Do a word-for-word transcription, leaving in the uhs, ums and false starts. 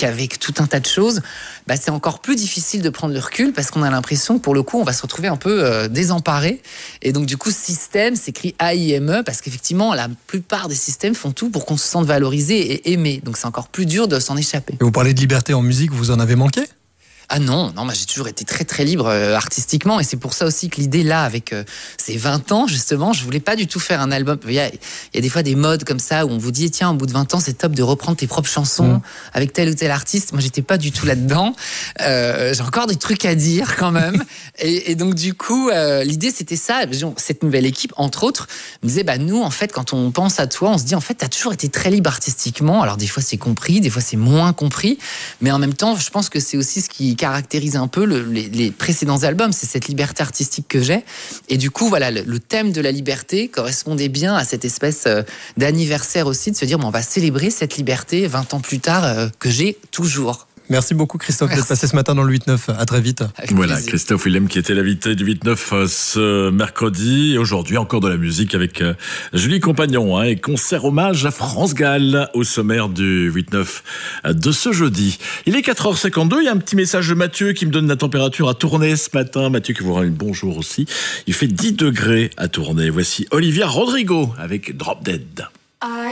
musique, avec tout un tas de choses, bah, c'est encore plus difficile de prendre le recul parce qu'on a l'impression que pour le coup, on va se retrouver un peu euh, désemparé. Et donc, du coup, système s'écrit A I M E parce qu'effectivement, la plupart des systèmes font tout pour qu'on se sente valorisé et aimé. Donc, c'est encore plus dur de s'en échapper. Et vous parlez de liberté en musique, vous en avez manqué ? Ah non, non, moi j'ai toujours été très très libre euh, artistiquement et c'est pour ça aussi que l'idée là, avec euh, ces vingt ans justement, je voulais pas du tout faire un album. Il y a, il y a des fois des modes comme ça où on vous dit tiens, au bout de vingt ans, c'est top de reprendre tes propres chansons mmh. avec tel ou tel artiste. Moi j'étais pas du tout là-dedans. Euh, j'ai encore des trucs à dire quand même. et, et donc du coup, euh, l'idée c'était ça. Cette nouvelle équipe, entre autres, me disait bah nous en fait quand on pense à toi, on se dit en fait t'as toujours été très libre artistiquement. Alors des fois c'est compris, des fois c'est moins compris, mais en même temps, je pense que c'est aussi ce qui caractérise un peu le, les, les précédents albums, c'est cette liberté artistique que j'ai. Et du coup, voilà, le, le thème de la liberté correspondait bien à cette espèce euh, d'anniversaire aussi, de se dire, bon, on va célébrer cette liberté vingt ans plus tard euh, que j'ai toujours. Merci beaucoup Christophe Merci. d'être passé ce matin dans le huit neuf. À très vite. Avec voilà, plaisir. Christophe Willem qui était l'invité du huit neuf ce mercredi. Et aujourd'hui, encore de la musique avec Julie Compagnon hein, et concert hommage à France Gall au sommaire du huit neuf de ce jeudi. Il est quatre heures cinquante-deux. Il y a un petit message de Mathieu qui me donne la température à Tournai ce matin. Mathieu qui vous rend un bonjour aussi. Il fait dix degrés à Tournai. Voici Olivia Rodrigo avec Drop Dead.